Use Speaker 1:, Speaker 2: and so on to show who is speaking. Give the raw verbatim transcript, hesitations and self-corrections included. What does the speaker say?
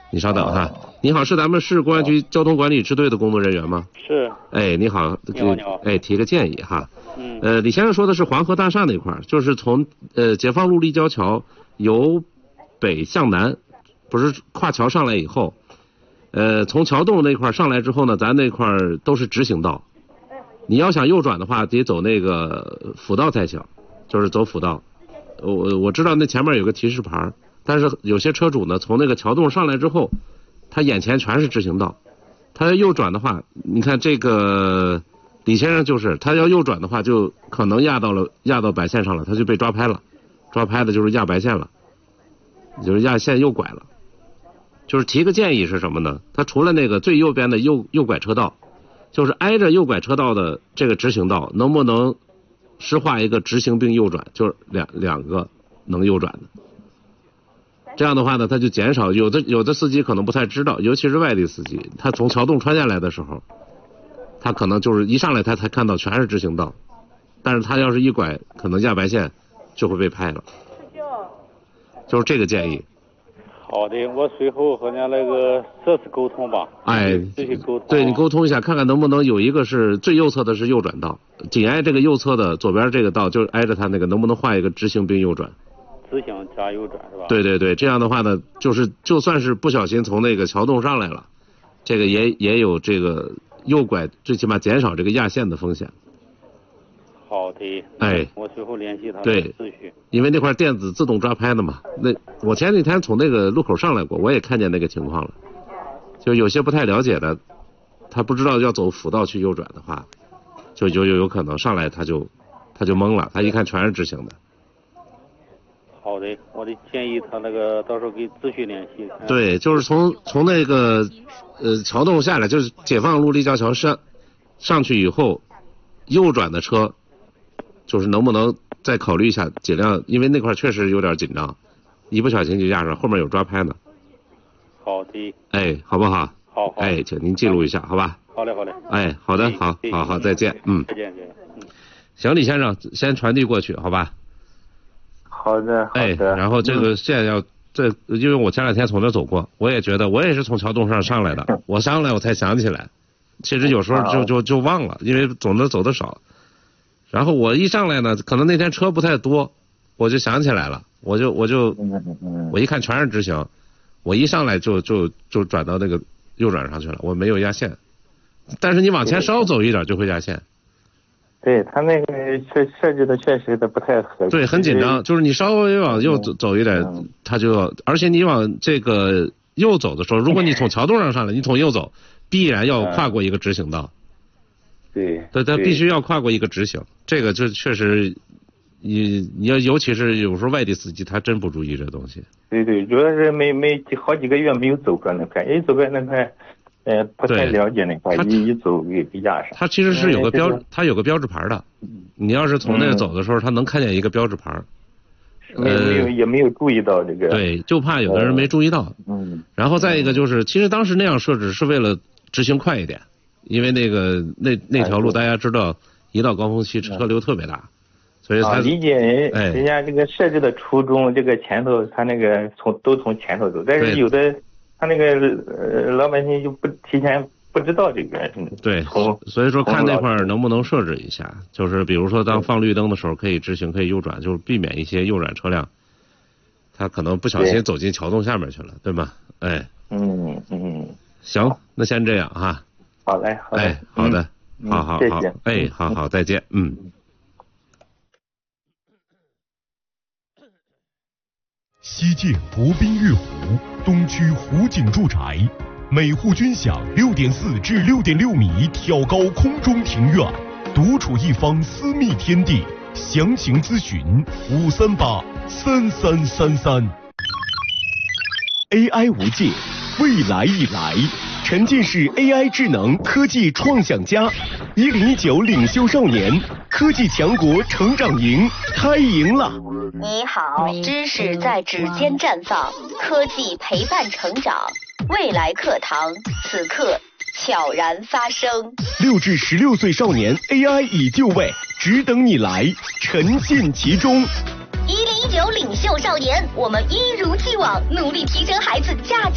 Speaker 1: 你稍等哈。你好，是咱们市公安局交通管理支队的工作人员吗？
Speaker 2: 是。
Speaker 1: 哎，你好。
Speaker 2: 你好，你好。
Speaker 1: 哎，提个建议哈。
Speaker 2: 嗯。
Speaker 1: 呃，李先生说的是黄河大厦那块儿，就是从呃解放路立交桥由北向南，不是跨桥上来以后，呃，从桥洞那块儿上来之后呢，咱那块儿都是直行道。你要想右转的话，得走那个辅道才行，就是走辅道。我我知道那前面有个提示牌，但是有些车主呢，从那个桥洞上来之后，他眼前全是直行道，他要右转的话，你看这个李先生就是他要右转的话，就可能压到了压到白线上了，他就被抓拍了，抓拍的就是压白线了，就是压线右拐了。就是提个建议是什么呢？他除了那个最右边的右右拐车道，就是挨着右拐车道的这个直行道，能不能施划一个直行并右转，就是两两个能右转的。这样的话呢，他就减少有的有的司机可能不太知道，尤其是外地司机，他从桥洞穿下来的时候，他可能就是一上来他才看到全是直行道，但是他要是一拐，可能压白线就会被拍了。就是这个建议。
Speaker 2: 好的，我随后和人家那个设施沟通吧。
Speaker 1: 哎，
Speaker 2: 继续沟通。
Speaker 1: 对，你沟通一下，看看能不能有一个是最右侧的是右转道，紧挨这个右侧的左边这个道，就挨着它那个，能不能画一个直行并右转？
Speaker 2: 直行加右转是吧？
Speaker 1: 对对对，这样的话呢，就是就算是不小心从那个桥洞上来了，这个也也有这个右拐，最起码减少这个压线的风险。
Speaker 2: 好的，
Speaker 1: 哎，
Speaker 2: 我随后联系他。
Speaker 1: 对，因为那块电子自动抓拍的嘛。那我前几天从那个路口上来过，我也看见那个情况了。就有些不太了解的，他不知道要走辅道去右转的话，就就有有可能上来他就他就懵了，他一看全是直行的。
Speaker 2: 好的，我的建议他那个到时候给咨询联系。
Speaker 1: 对，就是从从那个呃桥洞下来，就是解放路立交桥上上去以后，右转的车。就是能不能再考虑一下，尽量，因为那块确实有点紧张，一不小心就压上，后面有抓拍呢。
Speaker 2: 好的。
Speaker 1: 哎，好不好？
Speaker 2: 好。好
Speaker 1: 哎，请您记录一下，好吧？
Speaker 2: 好嘞，好嘞。
Speaker 1: 哎，好的，好，好好，再见，嗯。
Speaker 2: 再见，再见。嗯。
Speaker 1: 行，李先生，先传递过去，好吧？
Speaker 3: 好的，好的。
Speaker 1: 哎，然后这个线要这，因为我前两天从那走过，我也觉得我也是从桥洞上上来的，我上来我才想起来，其实有时候就就就忘了，因为总的走的少。然后我一上来呢，可能那天车不太多，我就想起来了，我就我就我一看全是直行，我一上来就就就转到那个右转上去了，我没有压线。但是你往前稍走一点就会压线。
Speaker 3: 对，他那个设设计的确实的不太合适。
Speaker 1: 对，很紧张，就是你稍微往右走走一点，嗯、他就要，而且你往这个右走的时候，如果你从桥洞上上来，你从右走，必然要跨过一个直行道。
Speaker 3: 对，
Speaker 1: 对，他必须要跨过一个直行，这个就确实，你你要尤其是有时候外地司机，他真不注意这东西。
Speaker 3: 对对，主要是没没好几个月没有走过那块，一走过那块，呃，不太了解那块，一一走给给压上。
Speaker 1: 他其实是有个标，他有个标志牌的，你要是从那走的时候，他能看见一个标志牌。
Speaker 3: 没有没有也没有注意到这个。
Speaker 1: 对，就怕有的人没注意到。嗯。然后再一个就是，其实当时那样设置是为了执行快一点。因为那个那那条路大家知道，一到高峰期车流特别大，所以他、
Speaker 3: 啊、理解人、哎、人家这个设置的初衷，这个前头他那个从都从前头走，但是有的他那个呃老百姓就不提前不知道这个。
Speaker 1: 对，所以说看那块能不能设置一下，就是比如说当放绿灯的时候可以直行可以右转，就是避免一些右转车辆，他可能不小心走进桥洞下面去了，对吗？哎，
Speaker 3: 嗯嗯，
Speaker 1: 行，那先这样哈。
Speaker 3: 好嘞，好嘞，
Speaker 1: 哎，好的，
Speaker 3: 嗯、
Speaker 1: 好好好，
Speaker 3: 谢谢，
Speaker 1: 哎，好好，再见，嗯。
Speaker 4: 西建国宾悦湖东区湖景住宅，每户均享六点四至六点六米挑高空中庭院，独处一方私密天地。详情咨询五三八三三三三。A I 无界，未来已来。沉浸式 A I 智能科技创想家，一零一九领袖少年科技强国成长营开营了。
Speaker 5: 你好，知识在指尖绽放，科技陪伴成长，未来课堂此刻悄然发生。
Speaker 4: 六至十六岁少年 A I 已就位，只等你来，沉浸其中。
Speaker 5: 一零一九领袖少年，我们一如既往努力提升孩子价值。